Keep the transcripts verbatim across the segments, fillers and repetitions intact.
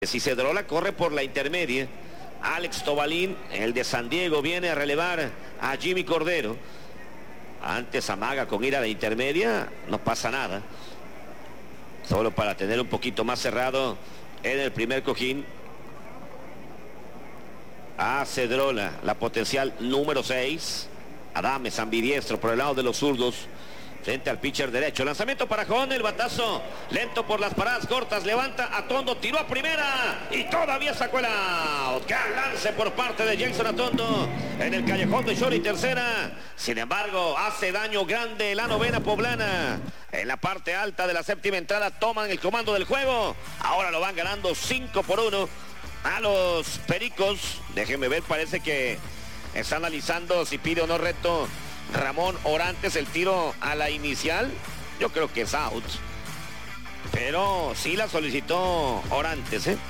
Si Cedrola corre por la intermedia, Alex Tobalín, el de San Diego, viene a relevar a Jimmy Cordero. Antes amaga con ir a la intermedia, no pasa nada. Solo para tener un poquito más cerrado en el primer cojín. A Cedrola, la potencial número seis. Adames, ambidiestro por el lado de los zurdos. Frente al pitcher derecho. Lanzamiento para Jón, el batazo. Lento por las paradas cortas. Levanta Atondo, tiró a primera. Y todavía sacó el out. Gran lance por parte de Jason Atondo. En el callejón de short y tercera. Sin embargo, hace daño grande la novena poblana. En la parte alta de la séptima entrada toman el comando del juego. Ahora lo van ganando cinco por uno a los Pericos. Déjenme ver, parece que está analizando si pide o no reto Ramón Orantes el tiro a la inicial. Yo creo que es out, pero sí la solicitó Orantes, ¿eh?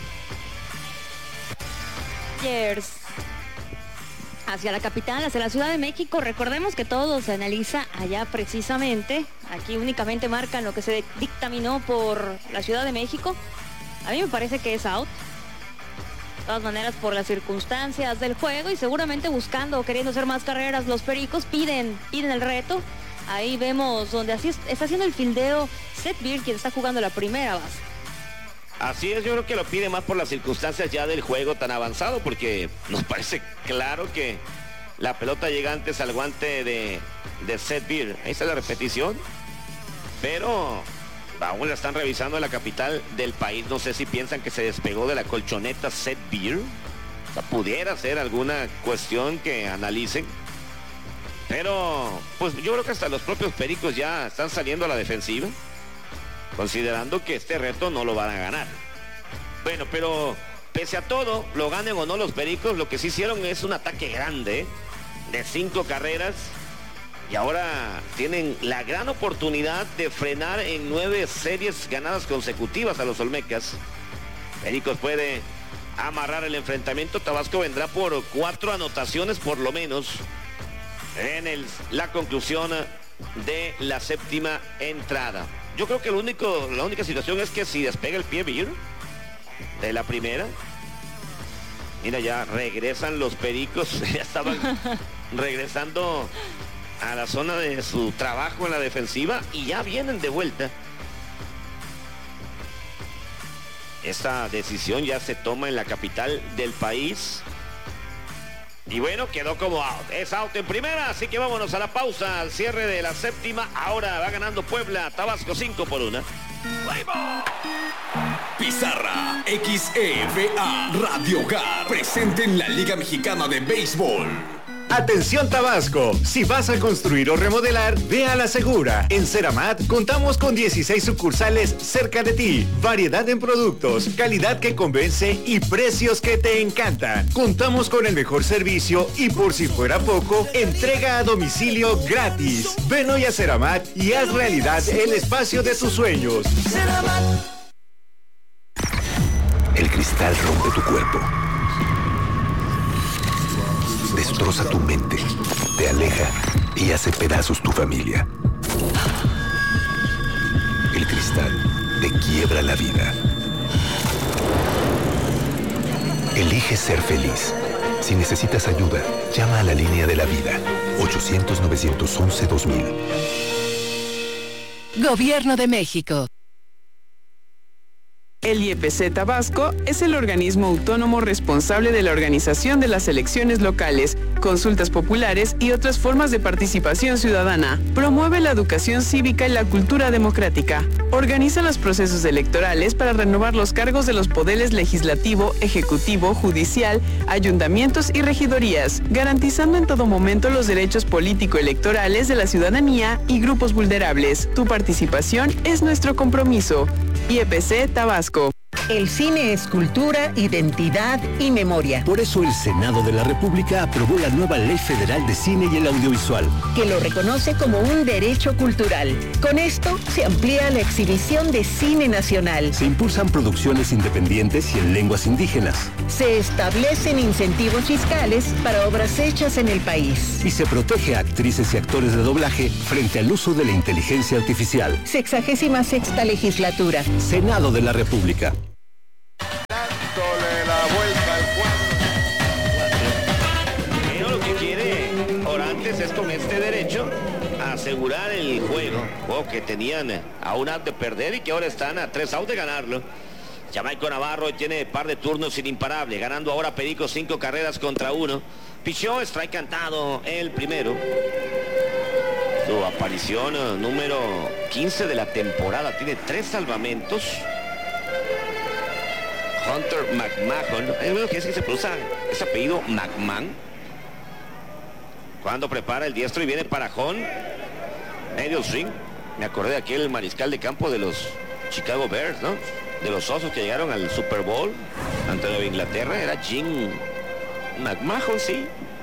Hacia la capital, hacia la Ciudad de México. Recordemos que todo se analiza allá precisamente. Aquí únicamente marcan lo que se dictaminó por la Ciudad de México. A mí me parece que es out. De todas maneras, por las circunstancias del juego y seguramente buscando o queriendo hacer más carreras, los Pericos piden, piden el reto. Ahí vemos donde así está haciendo el fildeo Seth Beer, quien está jugando la primera base. Así es, yo creo que lo pide más por las circunstancias ya del juego tan avanzado, porque nos parece claro que la pelota llega antes al guante de, de Seth Beer. Ahí está la repetición, pero aún la están revisando en la capital del país. No sé si piensan que se despegó de la colchoneta Seth Beer. O sea, pudiera ser alguna cuestión que analicen. Pero, pues yo creo que hasta los propios Pericos ya están saliendo a la defensiva, considerando que este reto no lo van a ganar. Bueno, pero pese a todo, lo ganen o no los Pericos, lo que sí hicieron es un ataque grande, ¿eh? De cinco carreras. Y ahora tienen la gran oportunidad de frenar en nueve series ganadas consecutivas a los Olmecas. Pericos puede amarrar el enfrentamiento. Tabasco vendrá por cuatro anotaciones por lo menos en el, la conclusión de la séptima entrada. Yo creo que lo único, la única situación es que si despega el pie Beer de la primera. Mira, ya regresan los Pericos. Ya estaban regresando a la zona de su trabajo en la defensiva y ya vienen de vuelta. Esta decisión ya se toma en la capital del país. Y bueno, quedó como out. Es out en primera, así que vámonos a la pausa, al cierre de la séptima. Ahora va ganando Puebla, Tabasco cinco por una. Pizarra X E V A Radio Hogar presente en la Liga Mexicana de Béisbol. Atención Tabasco, si vas a construir o remodelar, ve a la segura. En Ceramat contamos con dieciséis sucursales cerca de ti, variedad en productos, calidad que convence y precios que te encantan. Contamos con el mejor servicio y por si fuera poco, entrega a domicilio gratis. Ven hoy a Ceramat y haz realidad el espacio de tus sueños. Ceramat. El cristal rompe tu cuerpo, destroza tu mente, te aleja y hace pedazos tu familia. El cristal te quiebra la vida. Elige ser feliz. Si necesitas ayuda, llama a la línea de la vida. ochocientos, novecientos once, dos mil. Gobierno de México. El I E P C Tabasco es el organismo autónomo responsable de la organización de las elecciones locales, consultas populares y otras formas de participación ciudadana. Promueve la educación cívica y la cultura democrática. Organiza los procesos electorales para renovar los cargos de los poderes legislativo, ejecutivo, judicial, ayuntamientos y regidorías, garantizando en todo momento los derechos político-electorales de la ciudadanía y grupos vulnerables. Tu participación es nuestro compromiso. I E P C Tabasco. El cine es cultura, identidad y memoria. Por eso el Senado de la República aprobó la nueva Ley Federal de Cine y el Audiovisual, que lo reconoce como un derecho cultural. Con esto se amplía la exhibición de cine nacional. Se impulsan producciones independientes y en lenguas indígenas. Se establecen incentivos fiscales para obras hechas en el país. Y se protege a actrices y actores de doblaje frente al uso de la inteligencia artificial. Sexagésima sexta legislatura. Senado de la República. dándole la vuelta al cuadro. Pero lo que quiere Orantes es con este derecho asegurar el juego, o que tenían a un out de perder y que ahora están a tres outs de ganarlo. Jamaico Navarro tiene par de turnos sin imparable, ganando ahora Perico cinco carreras contra uno. Pichó, strike cantado el primero. Su aparición uh, número quince de la temporada, tiene tres salvamentos. Hunter McMahon, es bueno que es que se pronuncia ese apellido McMahon. Cuando prepara el diestro y viene para Jon, medio swing. Me acordé de aquel mariscal de campo de los Chicago Bears, ¿no? De los Osos que llegaron al Super Bowl ante Nueva Inglaterra, era Jim McMahon, sí.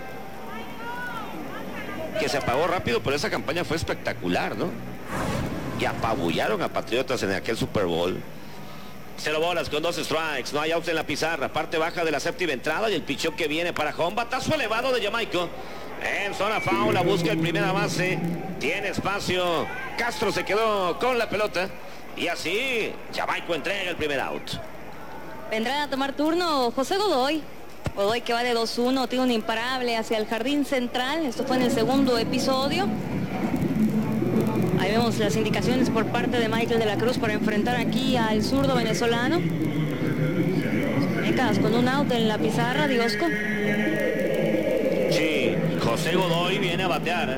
Que se apagó rápido, pero esa campaña fue espectacular, ¿no? Y apabullaron a Patriotas en aquel Super Bowl. Cero bolas con dos strikes, no hay outs en la pizarra, parte baja de la séptima entrada y el pichón que viene para Jon, batazo elevado de Jamaico. En zona foul, busca el primera base, tiene espacio, Castro se quedó con la pelota y así Jamaico entrega el primer out. Vendrá a tomar turno José Godoy. Godoy que va de dos uno, tiene un imparable hacia el jardín central, esto fue en el segundo episodio. Ahí vemos las indicaciones por parte de Michael de la Cruz para enfrentar aquí al zurdo venezolano. Mecas con un out en la pizarra, Diosco. Sí, José Godoy viene a batear.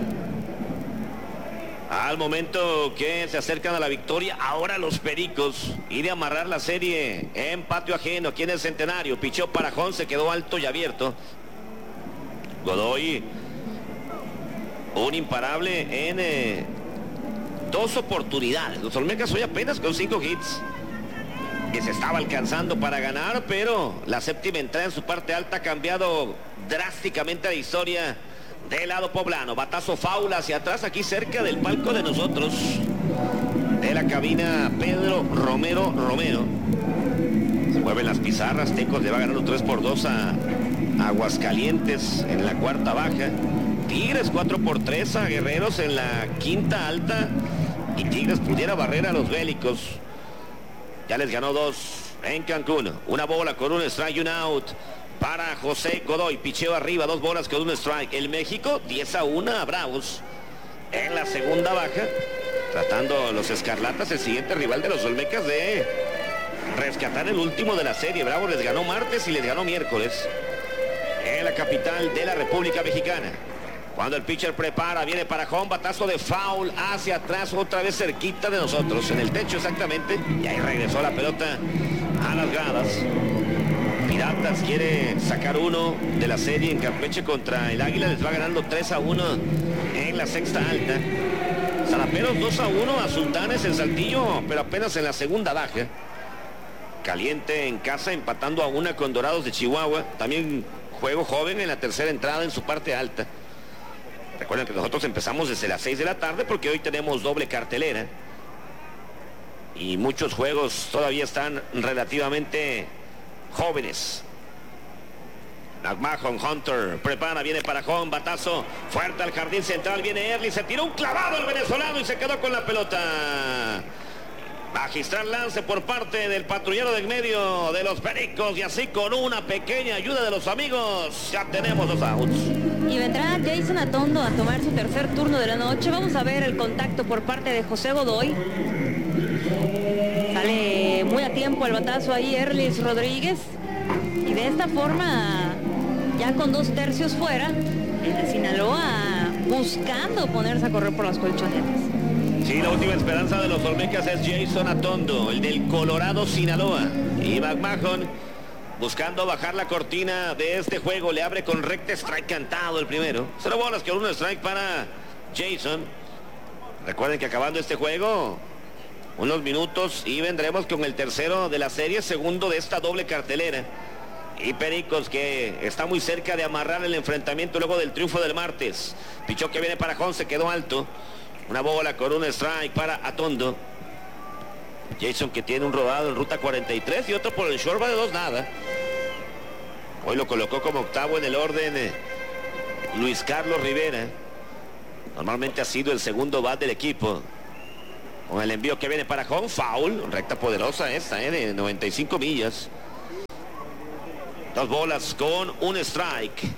Al momento que se acercan a la victoria, ahora los Pericos, y de amarrar la serie en patio ajeno, aquí en el Centenario. Pichó para Jon, se quedó alto y abierto. Godoy, un imparable en eh, dos oportunidades. Los Olmecas hoy apenas con cinco hits, que se estaba alcanzando para ganar, pero la séptima entrada en su parte alta ha cambiado drásticamente la historia del lado poblano. Batazo foul hacia atrás, aquí cerca del palco de nosotros, de la cabina Pedro Romero Romero. Se mueven las pizarras, Tecos le va ganando tres por dos a Aguascalientes en la cuarta baja. Tigres cuatro por tres a Guerreros en la quinta alta, y Tigres pudiera barrer a los Bélicos. Ya les ganó dos en Cancún. Una bola con un strike y un out para José Godoy. Picheo arriba, dos bolas con un strike. El México diez a uno a Bravos en la segunda baja, tratando los Escarlatas, el siguiente rival de los Olmecas, de rescatar el último de la serie. Bravos les ganó martes y les ganó miércoles en la capital de la República Mexicana. Cuando el pitcher prepara, viene para Jon, batazo de foul hacia atrás, otra vez cerquita de nosotros, en el techo exactamente, y ahí regresó la pelota a las gradas. Piratas quiere sacar uno de la serie en Campeche contra el Águila, les va ganando tres a uno en la sexta alta. Zaraperos dos a uno a Sultanes en Saltillo, pero apenas en la segunda baja. Caliente en casa, empatando a una con Dorados de Chihuahua, también juego joven en la tercera entrada en su parte alta. Recuerden que nosotros empezamos desde las seis de la tarde porque hoy tenemos doble cartelera y muchos juegos todavía están relativamente jóvenes. McMahon, Hunter, prepara, viene para Jon, batazo fuerte al jardín central, viene Early, se tiró un clavado el venezolano y se quedó con la pelota. Magistral lance por parte del patrullero del medio de los Pericos, y así con una pequeña ayuda de los amigos ya tenemos dos outs. Y vendrá Jason Atondo a tomar su tercer turno de la noche. Vamos a ver el contacto por parte de José Godoy. Sale muy a tiempo el batazo ahí Erlis Rodríguez, y de esta forma, ya con dos tercios fuera, el de Sinaloa buscando ponerse a correr por las colchonetas. Sí, la última esperanza de los Olmecas es Jason Atondo, el del Colorado, Sinaloa. Y McMahon buscando bajar la cortina de este juego, le abre con recta, strike cantado el primero. Cero bolas con un strike para Jason. Recuerden que acabando este juego, unos minutos y vendremos con el tercero de la serie, segundo de esta doble cartelera. Y Pericos, que está muy cerca de amarrar el enfrentamiento luego del triunfo del martes. Pichó que viene para Jon, se quedó alto. Una bola con un strike para Atondo. Jason, que tiene un rodado en ruta cuarenta y tres y otro por el short, va de dos nada. Hoy lo colocó como octavo en el orden eh, Luis Carlos Rivera. Normalmente ha sido el segundo bat del equipo. Con el envío que viene para Jon, foul, recta poderosa esta, eh, de noventa y cinco millas. Dos bolas con un strike.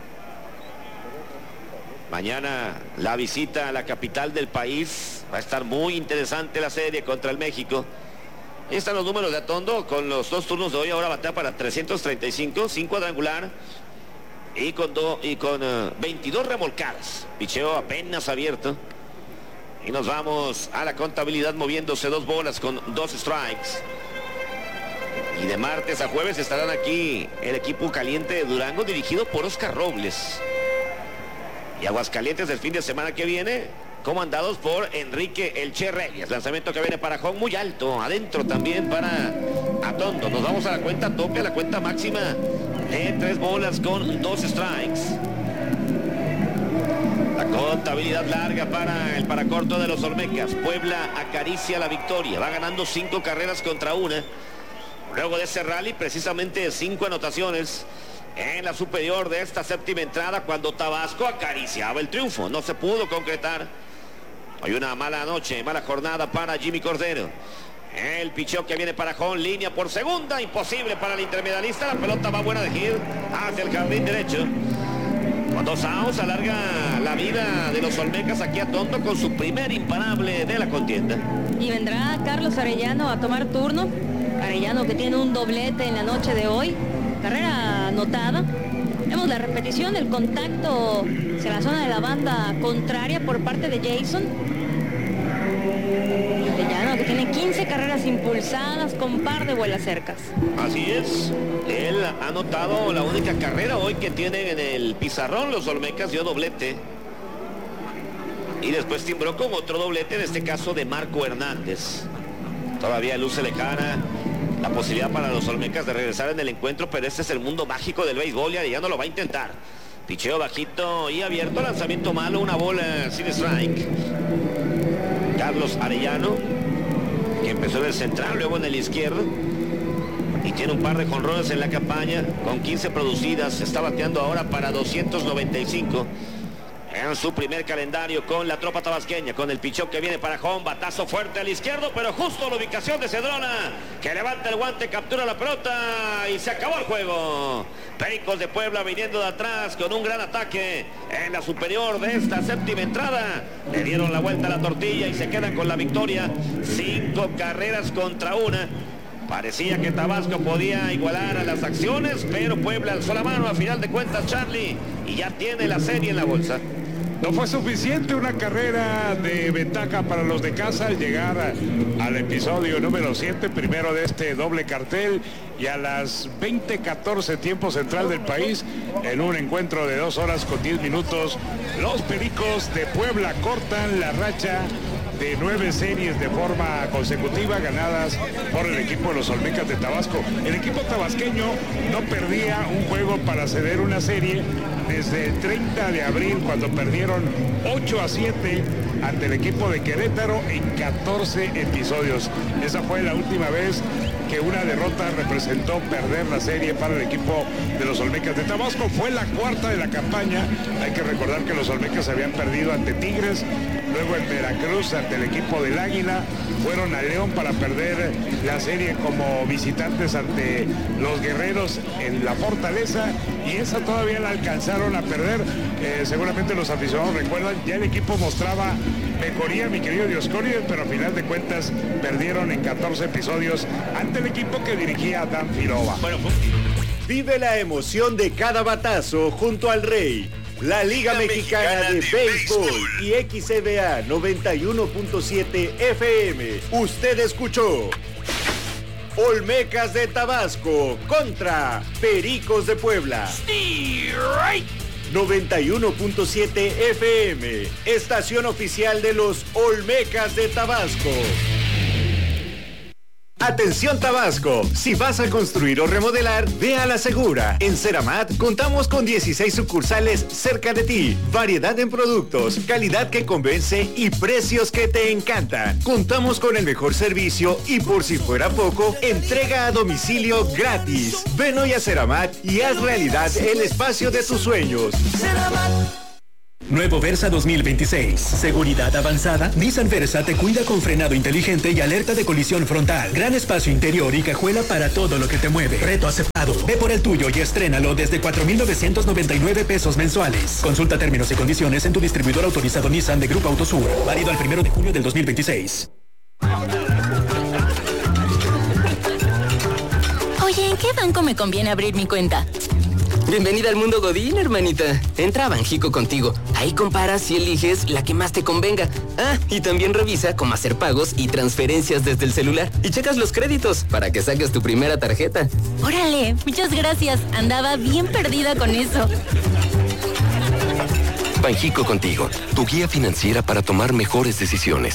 Mañana la visita a la capital del país. Va a estar muy interesante la serie contra el México. Ahí están los números de Atondo con los dos turnos de hoy. Ahora batea para trescientos treinta y cinco, sin cuadrangular y con, do, y con uh, veintidós remolcadas. Picheo apenas abierto. Y nos vamos a la contabilidad moviéndose dos bolas con dos strikes. Y de martes a jueves estarán aquí el equipo caliente de Durango dirigido por Oscar Robles. Y Aguascalientes del fin de semana que viene comandados por Enrique El Che Reyes. Lanzamiento que viene para Jón muy alto. Adentro también para Atondo. Nos vamos a la cuenta tope, a la cuenta máxima de tres bolas con dos strikes. La contabilidad larga para el paracorto de los Olmecas. Puebla acaricia la victoria. Va ganando cinco carreras contra una. Luego de ese rally, precisamente cinco anotaciones en la superior de esta séptima entrada, cuando Tabasco acariciaba el triunfo. No se pudo concretar. Hay una mala noche, mala jornada para Jimmy Cordero. El picheo que viene para Jón, línea por segunda, imposible para el intermedialista. La pelota va buena de Gil hacia el jardín derecho. Con dos outs alarga la vida de los Olmecas aquí a Atondo con su primer imparable de la contienda. Y vendrá Carlos Arellano a tomar turno. Arellano que tiene un doblete en la noche de hoy. Carrera anotada. Vemos la repetición del contacto hacia la zona de la banda contraria por parte de Jason. Arellano que tiene quince carreras impulsadas con par de vuelas cercas. Así es. Él ha anotado la única carrera hoy que tienen en el pizarrón. Los Olmecas dio doblete. Y después timbró con otro doblete, en este caso de Marco Hernández. Todavía luce lejana la posibilidad para los Olmecas de regresar en el encuentro, pero este es el mundo mágico del béisbol y Arellano lo va a intentar. Picheo bajito y abierto, lanzamiento malo, una bola sin strike. Carlos Arellano, que empezó en el central, luego en el izquierdo, y tiene un par de jonrones en la campaña, con quince producidas, está bateando ahora para doscientos noventa y cinco. En su primer calendario con la tropa tabasqueña, con el pichón que viene para Jón, batazo fuerte al izquierdo, pero justo la ubicación de Cedrona, que levanta el guante, captura la pelota y se acabó el juego. Pericos de Puebla viniendo de atrás con un gran ataque en la superior de esta séptima entrada. Le dieron la vuelta a la tortilla y se quedan con la victoria. Cinco carreras contra una. Parecía que Tabasco podía igualar a las acciones, pero Puebla alzó la mano a final de cuentas, Charlie, y ya tiene la serie en la bolsa. No fue suficiente una carrera de ventaja para los de casa al llegar a, al episodio número siete, primero de este doble cartel, y a las veinte catorce tiempo central del país, en un encuentro de dos horas con diez minutos, los Pericos de Puebla cortan la racha de nueve series de forma consecutiva ganadas por el equipo de los Olmecas de Tabasco. El equipo tabasqueño no perdía un juego para ceder una serie desde el treinta de abril, cuando perdieron ocho a siete ante el equipo de Querétaro en catorce episodios. Esa fue la última vez que una derrota representó perder la serie para el equipo de los Olmecas de Tabasco. Fue la cuarta de la campaña. Hay que recordar que los Olmecas habían perdido ante Tigres, luego en Veracruz ante el equipo del Águila, fueron a León para perder la serie como visitantes ante los Guerreros en la Fortaleza, y esa todavía la alcanzaron a perder. Eh, seguramente los aficionados recuerdan, ya el equipo mostraba mejoría, mi querido Dioscórides, pero a final de cuentas perdieron en catorce episodios ante el equipo que dirigía Dan Filova. Bueno, pues... Vive la emoción de cada batazo junto al Rey. La Liga, Liga Mexicana, Mexicana de, de Béisbol, Béisbol y X C B A noventa y uno punto siete F M. Usted escuchó Olmecas de Tabasco contra Pericos de Puebla. noventa y uno punto siete F M, estación oficial de los Olmecas de Tabasco. Atención Tabasco, si vas a construir o remodelar, ve a La Segura. En Ceramat contamos con dieciséis sucursales cerca de ti. Variedad en productos, calidad que convence y precios que te encantan. Contamos con el mejor servicio y, por si fuera poco, entrega a domicilio gratis. Ven hoy a Ceramat y haz realidad el espacio de tus sueños. Ceramat. Nuevo Versa dos mil veintiséis. Seguridad avanzada. Nissan Versa te cuida con frenado inteligente y alerta de colisión frontal. Gran espacio interior y cajuela para todo lo que te mueve. Reto aceptado. relajado. Ve por el tuyo y estrénalo desde cuatro mil novecientos noventa y nueve pesos mensuales. Consulta términos y condiciones en tu distribuidor autorizado Nissan de Grupo Autosur. Válido al primero de junio del dos mil veintiséis. Oye, ¿en qué banco me conviene abrir mi cuenta? Bienvenida al mundo Godín, hermanita. Entra a Banjico contigo. Ahí comparas y eliges la que más te convenga. Ah, y también revisa cómo hacer pagos y transferencias desde el celular. Y checas los créditos para que saques tu primera tarjeta. Órale, muchas gracias. Andaba bien perdida con eso. Banjico contigo, tu guía financiera para tomar mejores decisiones.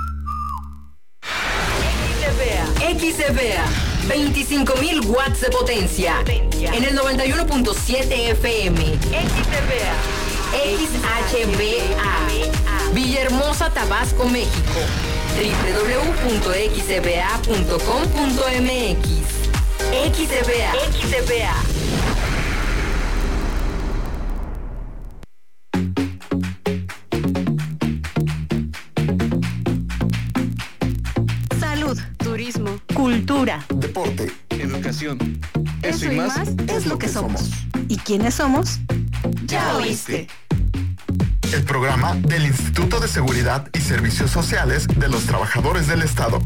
X C V A, veinticinco mil watts de potencia, en el noventa y uno punto siete F M. X C V A, X H V A, Villahermosa, Tabasco, México. doble u doble u doble u punto x c v a punto com punto m x. X C V A, X C V A. Turismo, cultura, deporte, educación. Eso, Eso y más, más es lo que somos. ¿Y quiénes somos? Ya oíste. El programa del Instituto de Seguridad y Servicios Sociales de los Trabajadores del Estado.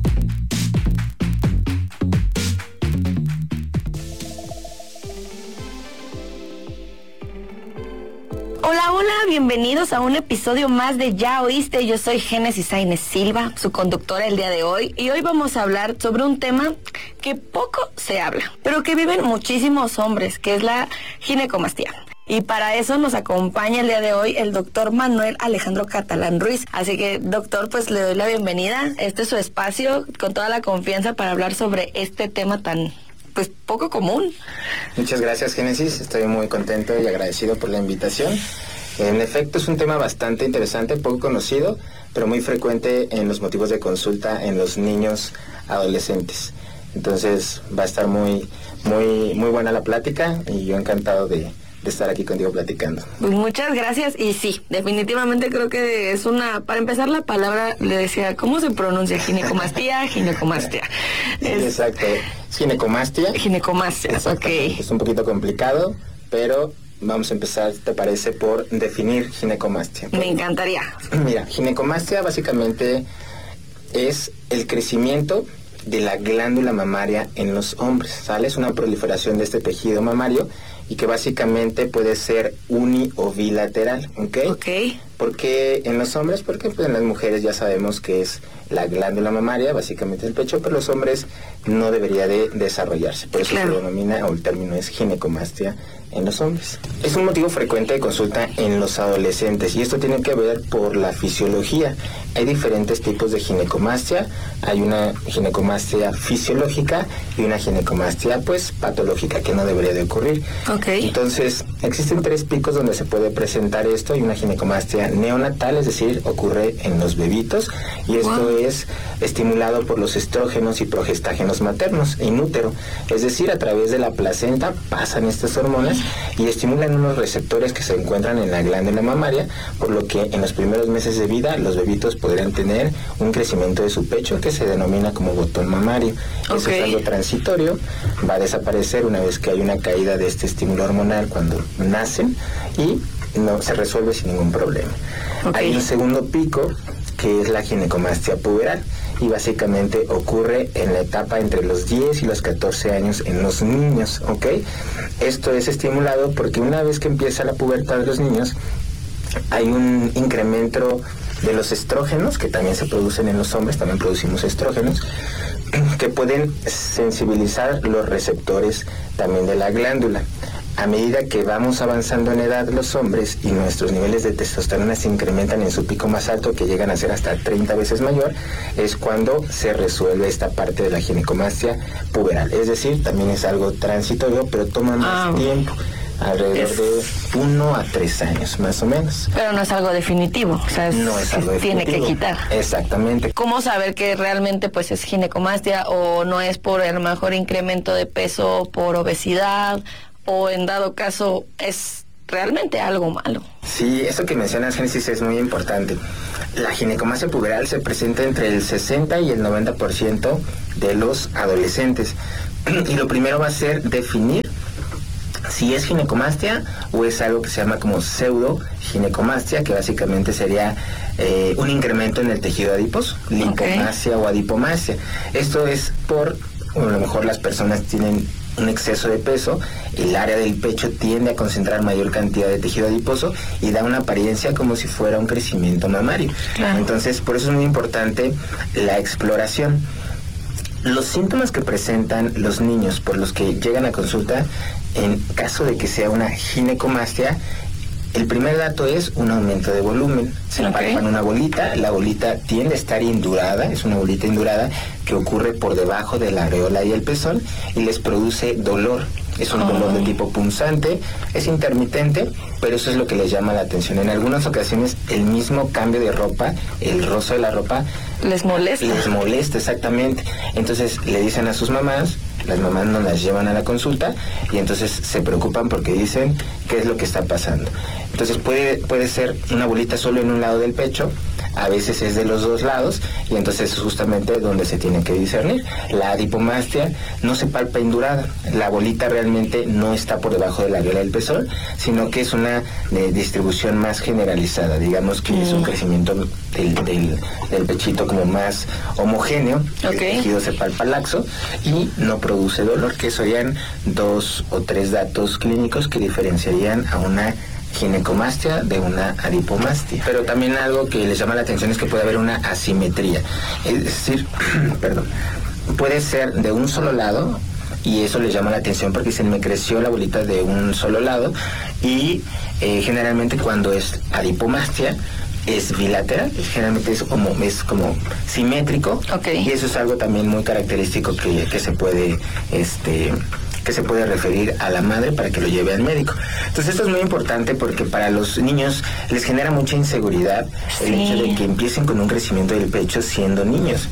Hola, hola, bienvenidos a un episodio más de Ya Oíste. Yo soy Génesis Sainz Silva, su conductora el día de hoy, y hoy vamos a hablar sobre un tema que poco se habla, pero que viven muchísimos hombres, que es la ginecomastia. Y para eso nos acompaña el día de hoy el doctor Manuel Alejandro Catalán Ruiz. Así que, doctor, pues le doy la bienvenida. Este es su espacio, con toda la confianza para hablar sobre este tema tan, pues, poco común. Muchas gracias, Génesis. Estoy muy contento y agradecido por la invitación. En efecto, es un tema bastante interesante, poco conocido, pero muy frecuente en los motivos de consulta en los niños adolescentes. Entonces, va a estar muy, muy, muy buena la plática y yo encantado de... de estar aquí contigo platicando. Pues muchas gracias, y sí, definitivamente creo que es una, para empezar la palabra, le decía, ¿cómo se pronuncia? Ginecomastia, ginecomastia. Sí, es, exacto, es ginecomastia. Ginecomastia, ok. Es un poquito complicado, pero vamos a empezar, ¿te parece?, por definir ginecomastia. Me encantaría. Mira, ginecomastia básicamente es el crecimiento de la glándula mamaria en los hombres, ¿sale? Es una proliferación de este tejido mamario y que básicamente puede ser uni o bilateral, ¿ok? Ok. ¿Por qué en los hombres? Porque pues, en las mujeres ya sabemos que es la glándula mamaria, básicamente el pecho, pero los hombres no debería de desarrollarse. Por eso claro. Se denomina, o el término es ginecomastia en los hombres. Es un motivo frecuente de consulta en los adolescentes y esto tiene que ver por la fisiología. Hay diferentes tipos de ginecomastia. Hay una ginecomastia fisiológica y una ginecomastia pues patológica que no debería de ocurrir. Okay. Entonces, existen tres picos donde se puede presentar esto. Hay una ginecomastia neonatal, es decir, ocurre en los bebitos y esto wow. es estimulado por los estrógenos y progestágenos maternos en útero. Es decir, a través de la placenta pasan estas hormonas y estimulan unos receptores que se encuentran en la glándula mamaria, por lo que en los primeros meses de vida los bebitos podrían tener un crecimiento de su pecho que se denomina como botón mamario. Okay. Eso es algo transitorio, va a desaparecer una vez que hay una caída de este estímulo hormonal cuando nacen y no se resuelve sin ningún problema. Okay. Hay un segundo pico que es la ginecomastia puberal y básicamente ocurre en la etapa entre los diez y los catorce años en los niños, ¿ok? Esto es estimulado porque una vez que empieza la pubertad de los niños hay un incremento de los estrógenos que también se producen en los hombres, también producimos estrógenos que pueden sensibilizar los receptores también de la glándula. A medida que vamos avanzando en edad los hombres y nuestros niveles de testosterona se incrementan en su pico más alto, que llegan a ser hasta treinta veces mayor, es cuando se resuelve esta parte de la ginecomastia puberal. Es decir, también es algo transitorio, pero toma más ah, tiempo, alrededor es... de uno a tres años más o menos. Pero no es algo definitivo, o sea, es, no es algo definitivo. Tiene que quitar. Exactamente. ¿Cómo saber que realmente pues es ginecomastia o no es por el mejor incremento de peso, por obesidad, o en dado caso es realmente algo malo? Sí, eso que mencionas, Génesis, es muy importante. La ginecomastia puberal se presenta entre el sesenta y el noventa por ciento de los adolescentes, y lo primero va a ser definir si es ginecomastia o es algo que se llama como pseudo ginecomastia, que básicamente sería eh, un incremento en el tejido adiposo, lipomastia okay. o adipomastia. Esto es por, o a lo mejor las personas tienen un exceso de peso, el área del pecho tiende a concentrar mayor cantidad de tejido adiposo y da una apariencia como si fuera un crecimiento mamario. Claro. Entonces, por eso es muy importante la exploración. Los síntomas que presentan los niños por los que llegan a consulta, en caso de que sea una ginecomastia, el primer dato es un aumento de volumen. Se okay. palpan una bolita, la bolita tiende a estar indurada, es una bolita indurada que ocurre por debajo de la areola y el pezón y les produce dolor. Es un oh. dolor de tipo punzante, es intermitente, pero eso es lo que les llama la atención. En algunas ocasiones el mismo cambio de ropa, el rozo de la ropa, les molesta. Les molesta, exactamente. Entonces le dicen a sus mamás, las mamás no las llevan a la consulta y entonces se preocupan porque dicen qué es lo que está pasando. Entonces puede, puede ser una bolita solo en un lado del pecho, a veces es de los dos lados y entonces es justamente donde se tiene que discernir. La adipomastia no se palpa indurada, la bolita realmente no está por debajo de la areola del pezón, sino que es una de distribución más generalizada, digamos que mm. es un crecimiento del, del, del pechito como más homogéneo, okay. el tejido se palpa laxo y no produce dolor, que serían dos o tres datos clínicos que diferenciarían a una ginecomastia de una adipomastia. Pero también algo que les llama la atención es que puede haber una asimetría, es decir, perdón, puede ser de un solo lado y eso les llama la atención porque dicen me creció la bolita de un solo lado y eh, generalmente cuando es adipomastia es bilateral, generalmente es como es como simétrico okay. y eso es algo también muy característico que, que se puede este que se puede referir a la madre para que lo lleve al médico. Entonces esto es muy importante porque para los niños les genera mucha inseguridad sí. el hecho de que empiecen con un crecimiento del pecho siendo niños.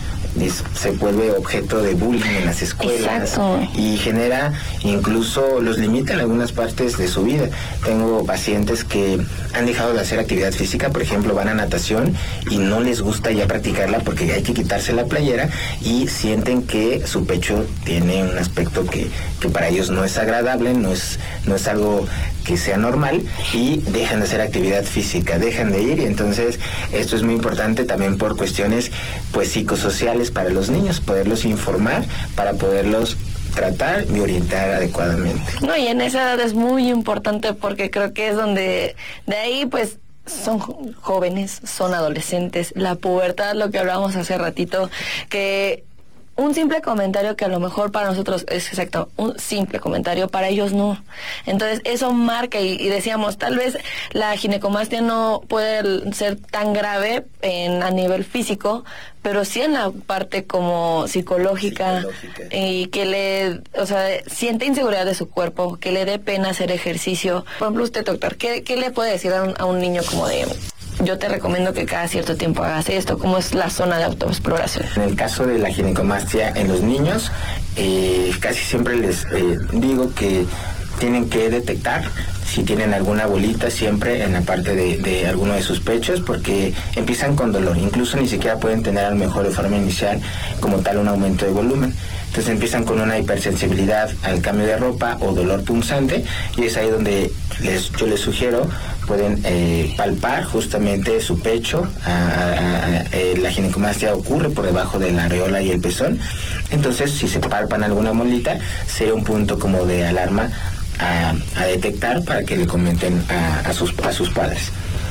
Se vuelve objeto de bullying en las escuelas. Exacto. Y genera, incluso los limita en algunas partes de su vida. Tengo pacientes que han dejado de hacer actividad física, por ejemplo, van a natación y no les gusta ya practicarla porque hay que quitarse la playera y sienten que su pecho tiene un aspecto que, que para ellos no es agradable, no es, no es algo que sea normal y dejan de hacer actividad física, dejan de ir y entonces esto es muy importante también por cuestiones pues psicosociales para los niños, poderlos informar para poderlos tratar y orientar adecuadamente. No, y en esa edad es muy importante porque creo que es donde de ahí pues son jóvenes, son adolescentes, la pubertad, lo que hablábamos hace ratito, que un simple comentario que a lo mejor para nosotros es exacto, un simple comentario, para ellos no. Entonces eso marca y, y decíamos, tal vez la ginecomastia no puede ser tan grave en, a nivel físico, pero sí en la parte como psicológica, psicológica. Y que le, o sea, siente inseguridad de su cuerpo, que le dé pena hacer ejercicio. Por ejemplo, usted, doctor, ¿qué, qué le puede decir a un, a un niño como de... yo te recomiendo que cada cierto tiempo hagas esto? ¿Cómo es la zona de autoexploración? En el caso de la ginecomastia en los niños, eh, casi siempre les eh, digo que tienen que detectar si tienen alguna bolita siempre en la parte de, de alguno de sus pechos, porque empiezan con dolor, incluso ni siquiera pueden tener a lo mejor de forma inicial como tal un aumento de volumen. Entonces empiezan con una hipersensibilidad al cambio de ropa o dolor punzante y es ahí donde les, yo les sugiero pueden eh, palpar justamente su pecho. A, a, a, eh, la ginecomastia ocurre por debajo de la areola y el pezón, entonces si se palpan alguna bolita sería un punto como de alarma a, a detectar para que le comenten a, a, sus, a sus padres.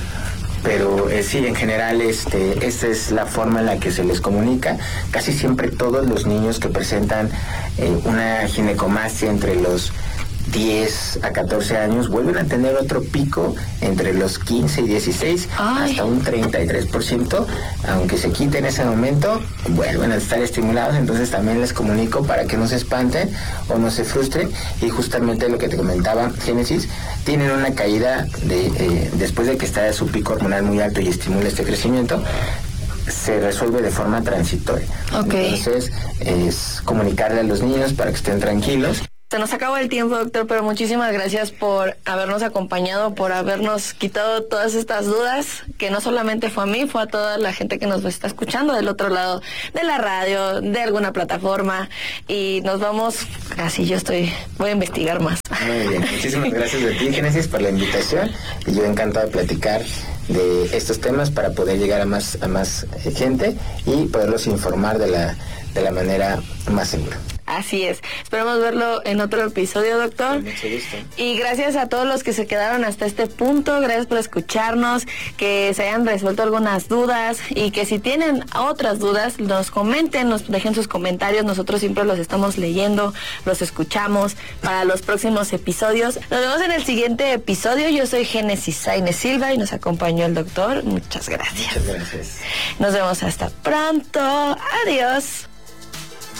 Pero eh, sí, en general este, esta es la forma en la que se les comunica. Casi siempre todos los niños que presentan eh, una ginecomastia entre los diez a catorce años vuelven a tener otro pico entre los quince y dieciséis. Ay. Hasta un treinta y tres por ciento, aunque se quite en ese momento, vuelven a estar estimulados. Entonces también les comunico para que no se espanten o no se frustren, y justamente lo que te comentaba, Génesis, tienen una caída de eh, después de que está su pico hormonal muy alto y estimula este crecimiento, se resuelve de forma transitoria. Okay. Entonces es comunicarle a los niños para que estén tranquilos. Se nos acabó el tiempo, doctor, pero muchísimas gracias por habernos acompañado, por habernos quitado todas estas dudas, que no solamente fue a mí, fue a toda la gente que nos está escuchando del otro lado de la radio, de alguna plataforma, y nos vamos, así yo estoy, voy a investigar más. Muy bien, muchísimas gracias a ti, Génesis, por la invitación, y yo encantado de platicar de estos temas para poder llegar a más, a más gente y poderlos informar de la, de la manera más segura. Así es. Esperamos verlo en otro episodio, doctor. Con mucho gusto. Y gracias a todos los que se quedaron hasta este punto. Gracias por escucharnos, que se hayan resuelto algunas dudas y que si tienen otras dudas, nos comenten, nos dejen sus comentarios. Nosotros siempre los estamos leyendo, los escuchamos para los próximos episodios. Nos vemos en el siguiente episodio. Yo soy Génesis Sainz Silva y nos acompañó el doctor. Muchas gracias. Muchas gracias. Nos vemos hasta pronto. Adiós.